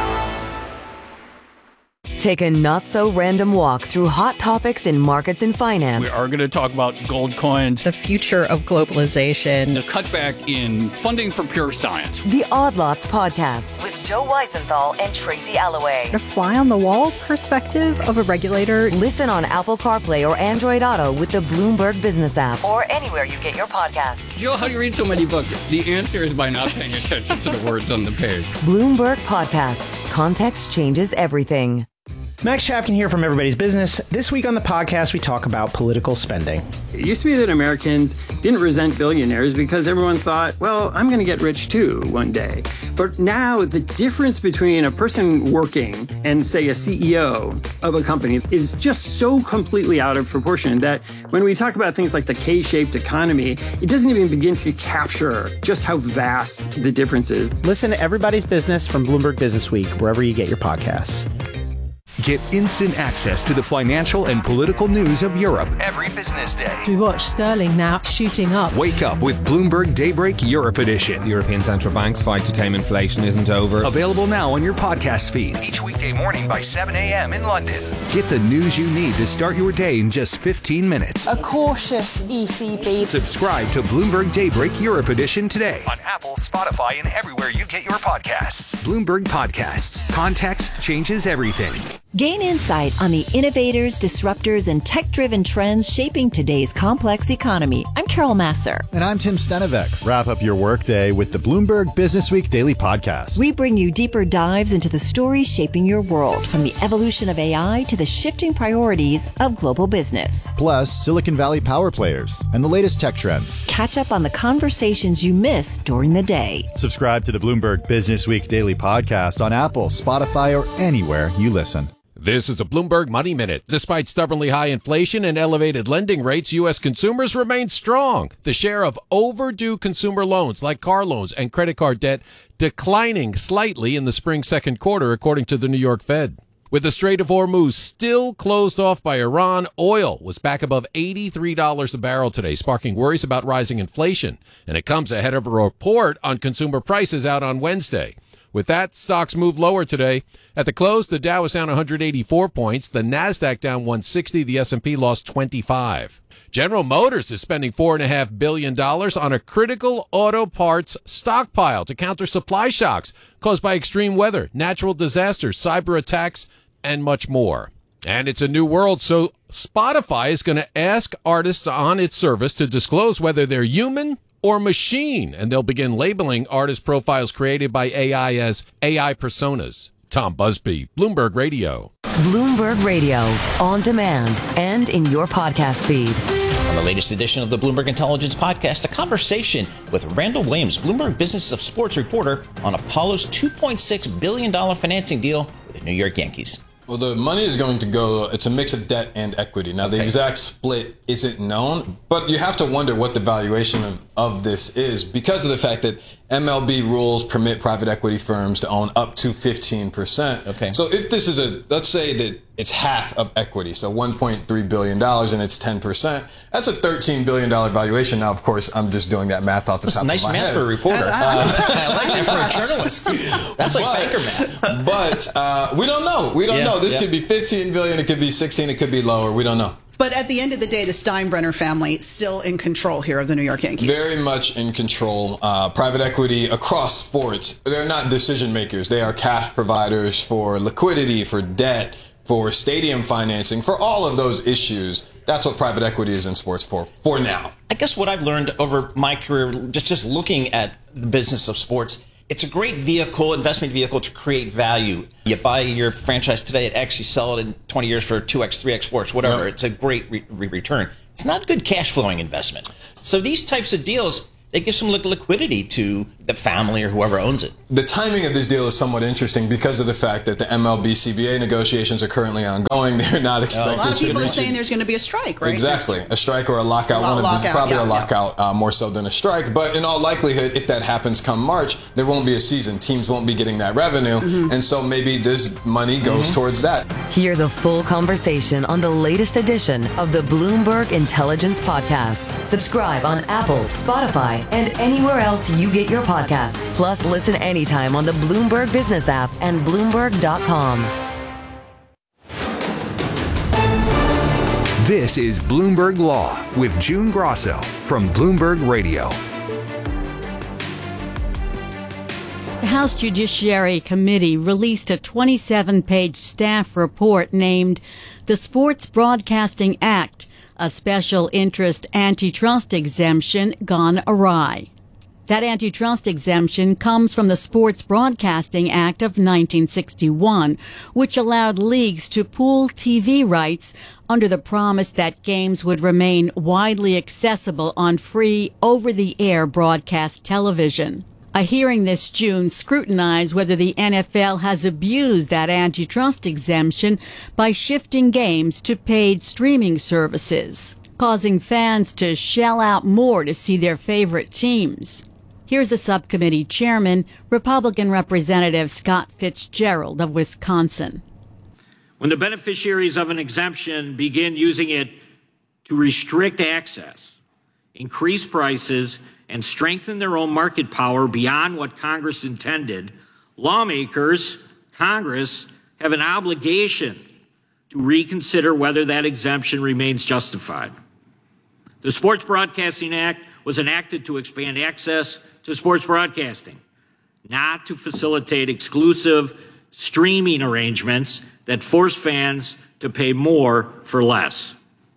Take a not-so-random walk through hot topics in markets and finance. We are going to talk about gold coins, the future of globalization, the cutback in funding for pure science. The Odd Lots Podcast with Joe Weisenthal and Tracy Alloway. A fly-on-the-wall perspective of a regulator. Listen on Apple CarPlay or Android Auto with the Bloomberg Business app or anywhere you get your podcasts. Joe, how do you read so many books? The answer is by not paying attention to the words on the page. Bloomberg Podcasts. Context changes everything. Max Chapkin here from Everybody's Business. This week on the podcast, we talk about political spending. It used to be that Americans didn't resent billionaires because everyone thought, well, I'm going to get rich too one day. But now the difference between a person working and, say, a C E O of a company is just so completely out of proportion that when we talk about things like the K-shaped economy, it doesn't even begin to capture just how vast the difference is. Listen to Everybody's Business from Bloomberg Business Week, wherever you get your podcasts. Get instant access to the financial and political news of Europe every business day. We watch sterling now shooting up. Wake up with Bloomberg Daybreak Europe Edition. The European Central Bank's fight to tame inflation isn't over. Available now on your podcast feed each weekday morning by seven a.m. in London. Get the news you need to start your day in just fifteen minutes. A cautious E C B. Subscribe to Bloomberg Daybreak Europe Edition today on Apple, Spotify, and everywhere you get your podcasts. Bloomberg Podcasts. Context changes everything. Gain insight on the innovators, disruptors, and tech-driven trends shaping today's complex economy. I'm Carol Masser. And I'm Tim Stenevec. Wrap up your workday with the Bloomberg Business Week Daily Podcast. We bring you deeper dives into the stories shaping your world, from the evolution of A I to the shifting priorities of global business. Plus, Silicon Valley power players and the latest tech trends. Catch up on the conversations you missed during the day. Subscribe to the Bloomberg Business Week Daily Podcast on Apple, Spotify, or anywhere you listen. This is a Bloomberg Money Minute. Despite stubbornly high inflation and elevated lending rates, U S consumers remain strong. The share of overdue consumer loans, like car loans and credit card debt, declining slightly in the spring second quarter, according to the New York Fed. With the Strait of Hormuz still closed off by Iran, oil was back above eighty-three dollars a barrel today, sparking worries about rising inflation. And it comes ahead of a report on consumer prices out on Wednesday. With that, stocks moved lower today. At the close, the Dow was down one hundred eighty-four points, the Nasdaq down one hundred sixty, the S and P lost twenty-five. General Motors is spending four point five billion dollars on a critical auto parts stockpile to counter supply shocks caused by extreme weather, natural disasters, cyber attacks, and much more. And it's a new world, so Spotify is going to ask artists on its service to disclose whether they're human or machine, and they'll begin labeling artist profiles created by A I as A I personas. Tom Busby, Bloomberg Radio. Bloomberg Radio, on demand and in your podcast feed. On the latest edition of the Bloomberg Intelligence Podcast, a conversation with Randall Williams, Bloomberg Business of Sports reporter, on Apollo's two point six billion dollars financing deal with the New York Yankees. Well, the money is going to go, it's a mix of debt and equity. Now, the okay. exact split isn't known, but you have to wonder what the valuation of, of this is because of the fact that M L B rules permit private equity firms to own up to fifteen percent. Okay. So if this is a, let's say that it's half of equity. So one point three billion dollars and it's ten percent. That's a thirteen billion dollars valuation. Now, of course, I'm just doing that math off the That's top nice of my math head. for a reporter. Uh, I like that for a journalist. That's like but, banker math. But uh, we don't know. We don't Yeah, know. This yeah. could be fifteen billion dollars. It could be sixteen. It could be lower. We don't know. But at the end of the day, the Steinbrenner family is still in control here of the New York Yankees. Very much in control. Uh, private equity across sports. They're not decision makers. They are cash providers for liquidity, for debt, for stadium financing, for all of those issues. That's what private equity is in sports for, for now. I guess what I've learned over my career, just, just looking at the business of sports, it's a great vehicle, investment vehicle to create value. You buy your franchise today at X, you sell it in twenty years for two X, three X, four X, whatever. Yep. It's a great re- re- return. It's not a good cash flowing investment. So these types of deals, they give some liquidity to the family or whoever owns it. The timing of this deal is somewhat interesting because of the fact that the M L B C B A negotiations are currently ongoing. They're not expected to. A lot of people reach are saying it. there's going to be a strike, right? Exactly. A strike or a lockout. A One of lockout, the, probably yeah, a yeah. lockout uh, more so than a strike. But in all likelihood, if that happens come March, there won't be a season. Teams won't be getting that revenue. Mm-hmm. And so maybe this money goes mm-hmm. towards that. Hear the full conversation on the latest edition of the Bloomberg Intelligence Podcast. Subscribe on Apple, Spotify, and anywhere else you get your podcasts. Plus, listen anytime on the Bloomberg Business app and Bloomberg dot com. This is Bloomberg Law with June Grosso from Bloomberg Radio. The House Judiciary Committee released a twenty-seven page staff report named The Sports Broadcasting Act, a special interest antitrust exemption gone awry. That antitrust exemption comes from the Sports Broadcasting Act of nineteen sixty-one, which allowed leagues to pool T V rights under the promise that games would remain widely accessible on free over-the-air broadcast television. A hearing this June scrutinized whether the N F L has abused that antitrust exemption by shifting games to paid streaming services, causing fans to shell out more to see their favorite teams. Here's the subcommittee chairman, Republican Representative Scott Fitzgerald of Wisconsin. When the beneficiaries of an exemption begin using it to restrict access, increase prices, and strengthen their own market power beyond what Congress intended, lawmakers, Congress, have an obligation to reconsider whether that exemption remains justified. The Sports Broadcasting Act was enacted to expand access to sports broadcasting, not to facilitate exclusive streaming arrangements that force fans to pay more for less.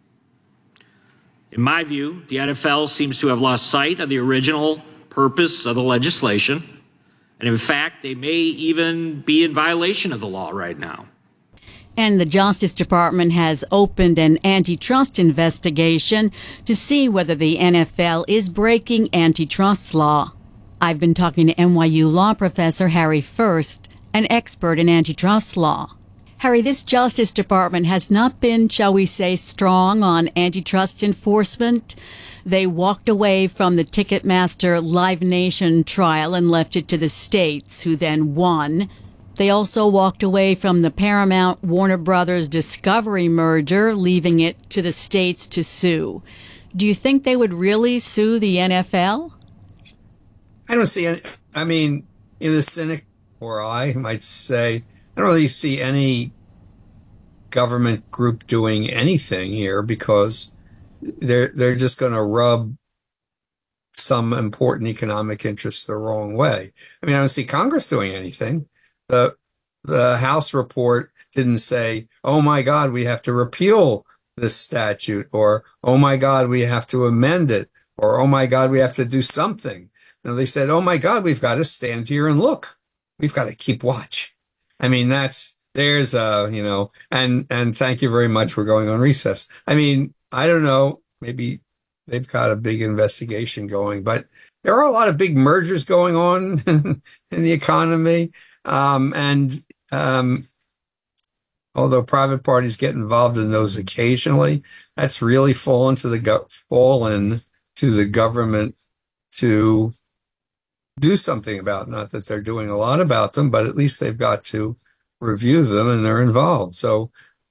In my view, the N F L seems to have lost sight of the original purpose of the legislation, and in fact, they may even be in violation of the law right now. And the Justice Department has opened an antitrust investigation to see whether the N F L is breaking antitrust law. I've been talking to N Y U law professor Harry First, an expert in antitrust law. Harry, this Justice Department has not been, shall we say, strong on antitrust enforcement. They walked away from the Ticketmaster Live Nation trial and left it to the states, who then won. They also walked away from the Paramount Warner Brothers Discovery merger, leaving it to the states to sue. Do you think they would really sue the N F L? I don't see any, I mean, in the cynic, or I might say, I don't really see any government group doing anything here because they're they're just going to rub some important economic interests the wrong way. I mean, I don't see Congress doing anything. The the House report didn't say, "Oh my God, we have to repeal this statute," or "Oh my God, we have to amend it," or "Oh my God, we have to do something." No, they said, "Oh my God, we've got to stand here and look. We've got to keep watch." I mean, that's there's a you know, and and thank you very much. We're going on recess. I mean, I don't know. Maybe they've got a big investigation going, but there are a lot of big mergers going on in the economy. Um, and, um, although private parties get involved in those occasionally, that's really fallen to the go- fallen to the government to do something about. Not that they're doing a lot about them, but at least they've got to review them and they're involved. So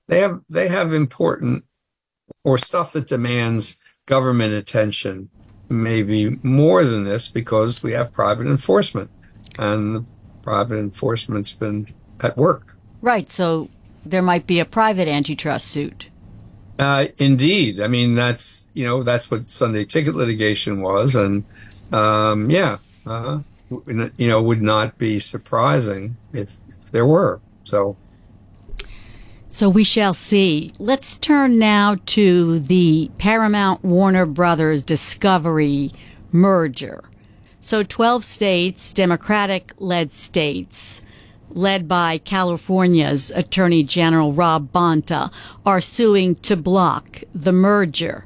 they have they have important or stuff that demands government attention, maybe more than this, because we have private enforcement, and the private enforcement's been at work. Right. So there might be a private antitrust suit. Uh, indeed. I mean, that's, you know, that's what Sunday ticket litigation was. And, um, yeah, uh, you know, would not be surprising if there were. So. So we shall see. Let's turn now to the Paramount Warner Brothers Discovery merger. So twelve states, Democratic-led states, led by California's Attorney General Rob Bonta, are suing to block the merger.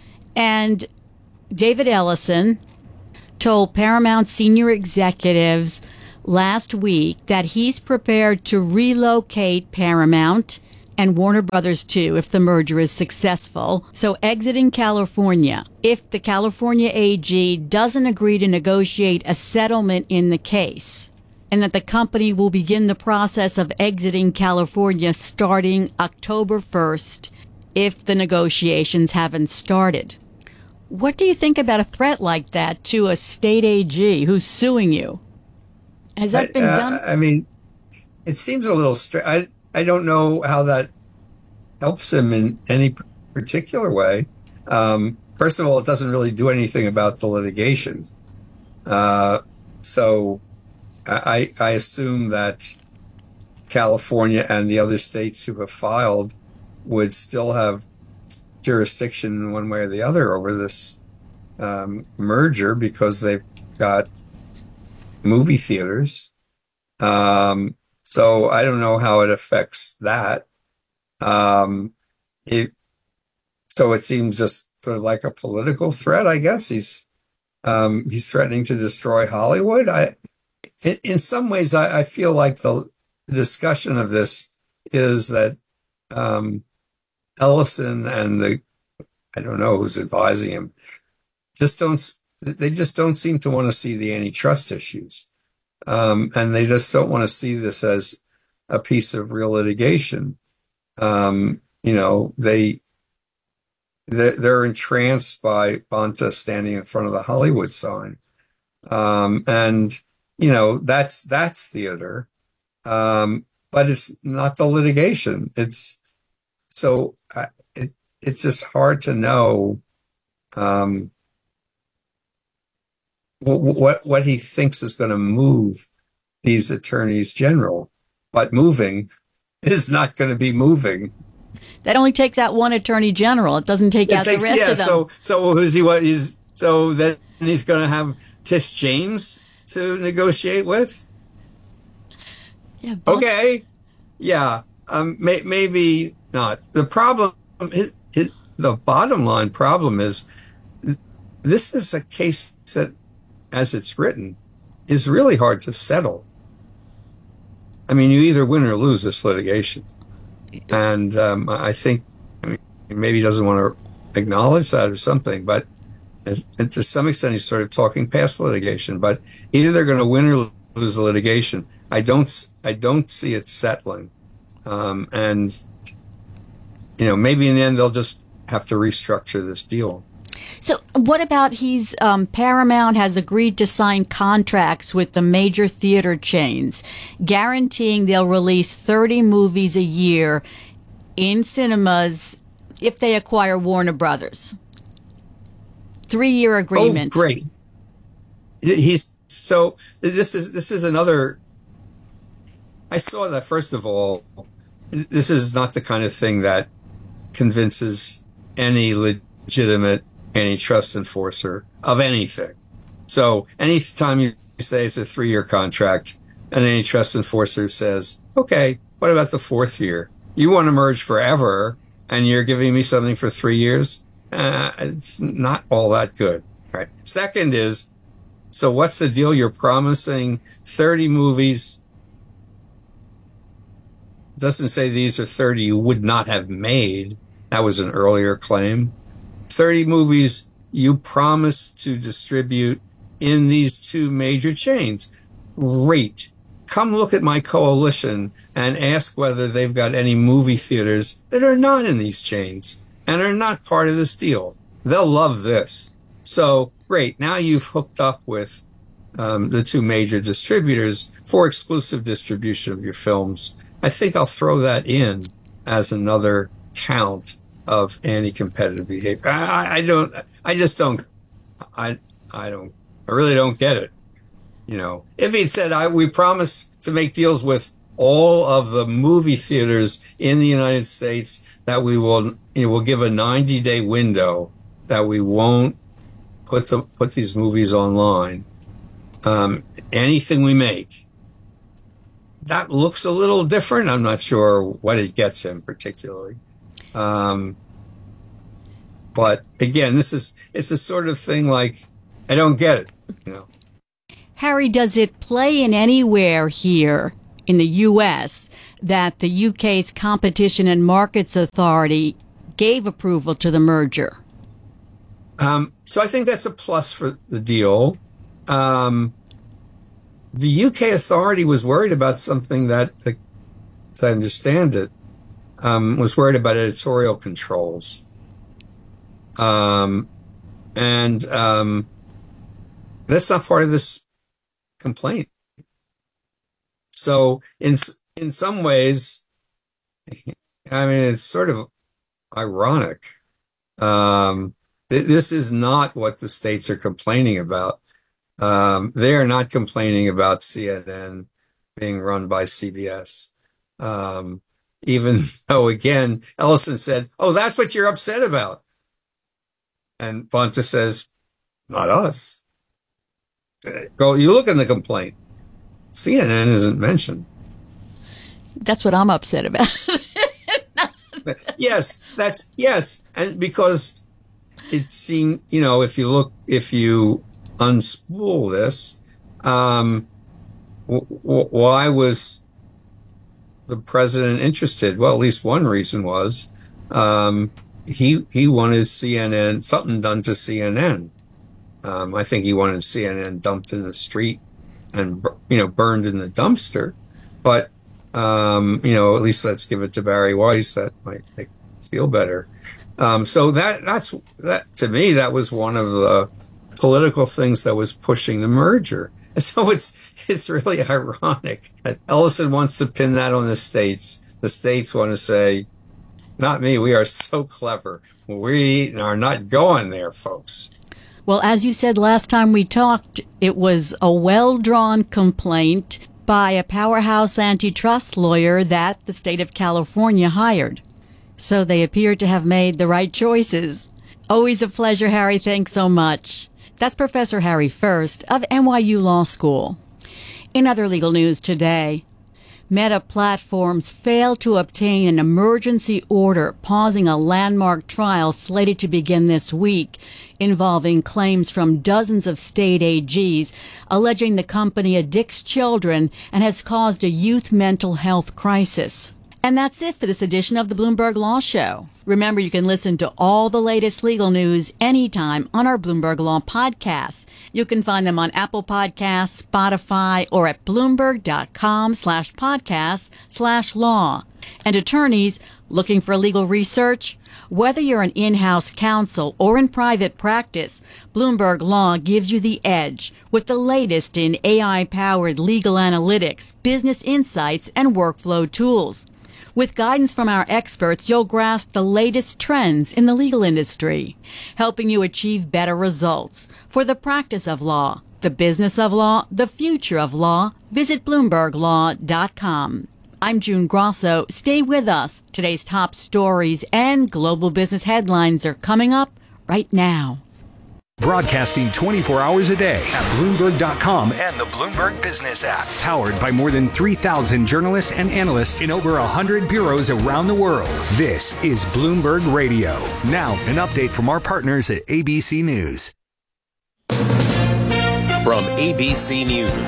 And David Ellison told Paramount senior executives last week that he's prepared to relocate Paramount and Warner Brothers too if the merger is successful. So exiting California if the California A G doesn't agree to negotiate a settlement in the case, and that the company will begin the process of exiting California starting October first if the negotiations haven't started. What do you think about a threat like that to a state A G who's suing you? Has that been I, uh, done? I mean, it seems a little strange. I, I don't know how that helps him in any particular way. Um, first of all, it doesn't really do anything about the litigation. Uh, so I, I assume that California and the other states who have filed would still have jurisdiction one way or the other over this um, merger, because they've got movie theaters. Um, so I don't know how it affects that. Um, it, so it seems just sort of like a political threat, I guess. He's, um, he's threatening to destroy Hollywood. I, in, in some ways, I, I feel like the discussion of this is that, um, Ellison and the, I don't know who's advising him, just don't, they just don't seem to want to see the antitrust issues. Um, and they just don't want to see this as a piece of real litigation. Um, you know, they, they're, they're entranced by Bonta standing in front of the Hollywood sign. Um, and, you know, that's, that's theater. Um, but it's not the litigation. It's, so uh, it, it's just hard to know, um, what, what, what he thinks is going to move these attorneys general, but moving is not going to be moving. That only takes out one attorney general. It doesn't take It out takes, the rest yeah, of them. So, so who's he? What he's so then he's going to have Tish James to negotiate with? Yeah. But- okay. Yeah. Um. May, maybe not. The problem is, is the bottom line problem is this is a case that, as it's written, is really hard to settle. I mean, you either win or lose this litigation. And um, I think, I mean, maybe he doesn't want to acknowledge that or something, but and to some extent he's sort of talking past litigation. But either they're going to win or lose the litigation. I don't, I don't see it settling. Um, and, you know, maybe in the end they'll just have to restructure this deal. So what about he's um, Paramount has agreed to sign contracts with the major theater chains, guaranteeing they'll release thirty movies a year in cinemas if they acquire Warner Brothers. Three-year agreement. Oh, great. He's so this is this is another. I saw that, first of all, this is not the kind of thing that convinces any legitimate antitrust enforcer of anything. So anytime you say it's a three-year contract, an antitrust enforcer says, okay, what about the fourth year? You want to merge forever and you're giving me something for three years? Uh, it's not all that good, right? Second is, so what's the deal? You're promising thirty movies. Doesn't say these are thirty you would not have made. That was an earlier claim. thirty movies you promised to distribute in these two major chains. Great. come look at my coalition and ask whether they've got any movie theaters that are not in these chains and are not part of this deal. They'll love this. So, great. Now you've hooked up with um, the two major distributors for exclusive distribution of your films. I think I'll throw that in as another count of anti-competitive behavior. I, I don't, I just don't, I, I don't, I really don't get it. You know, if he'd said, I, we promise to make deals with all of the movie theaters in the United States that we will, you know, we'll give a ninety day window that we won't put the, put these movies online. Um, anything we make. That looks a little different. I'm not sure what it gets him particularly. Um, but again, this is, it's the sort of thing like, I don't get it, you know. Harry, does it play in anywhere here in the U S that the U K's Competition and Markets Authority gave approval to the merger? Um, so I think that's a plus for the deal. Um, the U K authority was worried about something that, as I understand it, um, was worried about editorial controls. Um, and um, that's not part of this complaint. So in in some ways, I mean, it's sort of ironic. Um, th- this is not what the states are complaining about. Um, they are not complaining about C N N being run by C B S. Um, even though, again, Ellison said, oh, that's what you're upset about. And Bonta says, not us. Go, you look in the complaint. C N N isn't mentioned. That's what I'm upset about. Yes, that's, yes. And because it seemed, you know, if you look, if you unspool this, um, w- w- why was the president interested? Well, at least one reason was, um, he, he wanted C N N, something done to C N N. Um, I think he wanted C N N dumped in the street and, you know, burned in the dumpster. But, um, you know, at least let's give it to Barry Weiss. That might make feel better. Um, so that, that's, that, to me, that was one of the political things that was pushing the merger. And so it's, it's really ironic that Ellison wants to pin that on the states. The states want to say, not me, we are so clever. We are not going there, folks. Well, as you said last time we talked, it was a well-drawn complaint by a powerhouse antitrust lawyer that the state of California hired. So they appear to have made the right choices. Always a pleasure, Harry. Thanks so much. That's Professor Harry First of N Y U Law School. In other legal news today, Meta Platforms failed to obtain an emergency order pausing a landmark trial slated to begin this week involving claims from dozens of state A Gs alleging the company addicts children and has caused a youth mental health crisis. And that's it for this edition of the Bloomberg Law Show. Remember, you can listen to all the latest legal news anytime on our Bloomberg Law podcasts. You can find them on Apple Podcasts, Spotify, or at Bloomberg.com slash podcasts slash law. And attorneys looking for legal research? Whether you're an in-house counsel or in private practice, Bloomberg Law gives you the edge with the latest in A I-powered legal analytics, business insights, and workflow tools. With guidance from our experts, you'll grasp the latest trends in the legal industry, helping you achieve better results for the practice of law, the business of law, the future of law. Visit Bloomberg Law dot com. I'm June Grosso. Stay with us. Today's top stories and global business headlines are coming up right now. Broadcasting twenty-four hours a day at Bloomberg dot com and the Bloomberg Business app. Powered by more than three thousand journalists and analysts in over one hundred bureaus around the world. This is Bloomberg Radio. Now, an update from our partners at A B C News. From A B C News,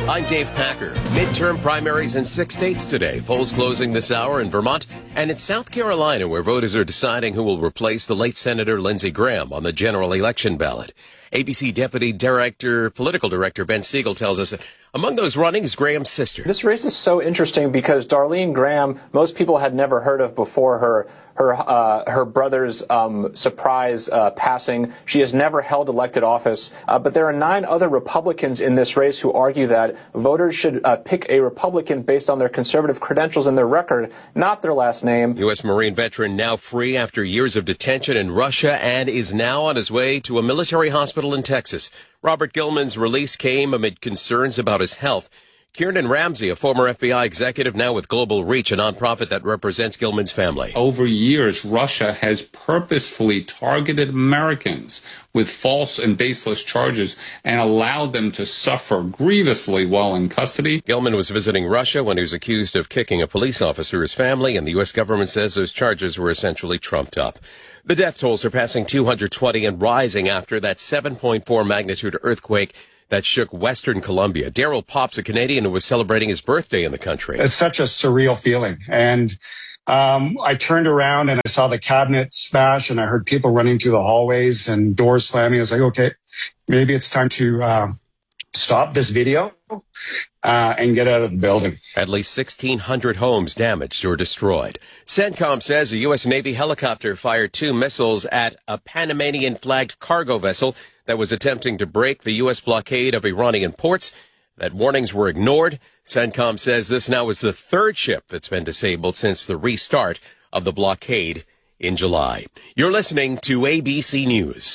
I'm Dave Packer. Midterm primaries in six states today. Polls closing this hour in Vermont and in South Carolina, where voters are deciding who will replace the late Senator Lindsey Graham on the general election ballot. A B C Deputy Director, Political Director Ben Siegel tells us that among those running is Graham's sister. This race is so interesting because Darlene Graham, most people had never heard of before her her uh, her brother's um, surprise uh, passing. She has never held elected office, uh, but there are nine other Republicans in this race who argue that voters should uh, pick a Republican based on their conservative credentials and their record, not their last name. U S Marine veteran now free after years of detention in Russia and is now on his way to a military hospital in Texas. Robert Gilman's release came amid concerns about his health. Kiernan Ramsey, a former F B I executive, now with Global Reach, a nonprofit that represents Gilman's family. Over years, Russia has purposefully targeted Americans with false and baseless charges and allowed them to suffer grievously while in custody. Gilman was visiting Russia when he was accused of kicking a police officer's family, and the U S government says those charges were essentially trumped up. The death toll surpassing two hundred twenty and rising after that seven point four magnitude earthquake that shook Western Colombia. Daryl Pop's a Canadian who was celebrating his birthday in the country. It's such a surreal feeling. And um, I turned around and I saw the cabinet smash and I heard people running through the hallways and doors slamming. I was like, okay, maybe it's time to uh, stop this video uh, and get out of the building. At least sixteen hundred homes damaged or destroyed. CENTCOM says a U S Navy helicopter fired two missiles at a Panamanian-flagged cargo vessel that was attempting to break the U S blockade of Iranian ports. That warnings were ignored. CENTCOM says this now is the third ship that's been disabled since the restart of the blockade in July. You're listening to A B C News.